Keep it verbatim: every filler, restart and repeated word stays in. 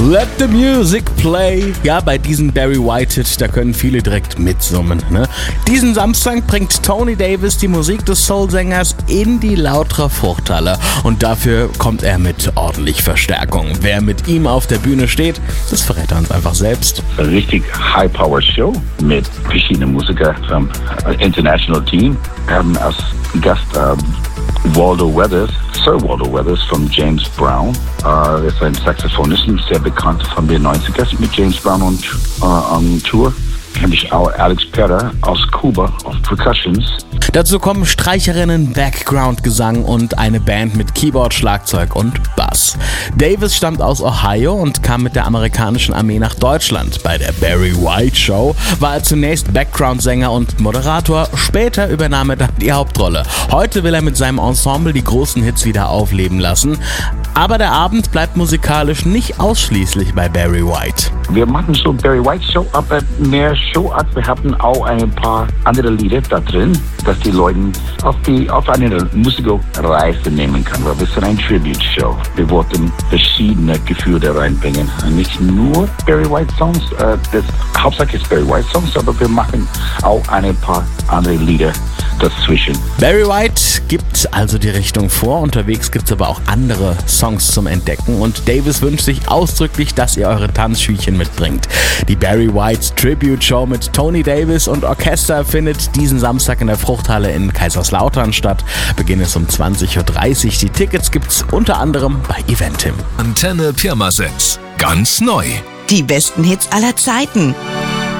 Let the music play. Ja, bei diesem Barry White-Hit, da können viele direkt mitsummen. Ne? Diesen Samstag bringt Tony Davis die Musik des Soul-Sängers in die Lauterer Fruchthalle. Und dafür kommt er mit ordentlich Verstärkung. Wer mit ihm auf der Bühne steht, das verrät er uns einfach selbst. Eine richtig High-Power-Show mit verschiedenen Musikern vom International Team. Wir haben als Gast ähm, Waldo Weathers, Sir Waldo Weathers von James Brown. Er uh, ist ein Saxophonist, sehr bekannt von den neunzigern mit James Brown und uh, on Tour. Habe ich auch Alex Perra aus Kuba auf Percussions. Dazu kommen Streicherinnen, Background-Gesang und eine Band mit Keyboard, Schlagzeug und Bass. Davis stammt aus Ohio und kam mit der amerikanischen Armee nach Deutschland. Bei der Barry White Show war er zunächst Background-Sänger und Moderator, später übernahm er dann die Hauptrolle. Heute will er mit seinem Ensemble die großen Hits wieder aufleben lassen. Aber der Abend bleibt musikalisch nicht ausschließlich bei Barry White. Wir machen so Barry White Show, aber mehr Showart. Wir haben auch ein paar andere Lieder da drin, dass die Leute auf, die, auf eine Musikreise nehmen können. Weil wir sind ein Tribute-Show. Wir wollten verschiedene Gefühle reinbringen. Nicht nur Barry White Songs, äh, das Hauptsache ist Barry White Songs, aber wir machen auch ein paar andere Lieder dazwischen. Barry White gibt also die Richtung vor. Unterwegs gibt es aber auch andere Songs zum Entdecken. Und Davis wünscht sich ausdrücklich, dass ihr eure Tanzschüchen mitbringt. Die Barry White Tribute Show mit Tony Davis und Orchester findet diesen Samstag in der Fruchthalle in Kaiserslautern statt. Beginn ist um zwanzig Uhr dreißig. Die Tickets gibt's unter anderem bei Eventim. Antenne Pirmasens. Ganz neu. Die besten Hits aller Zeiten.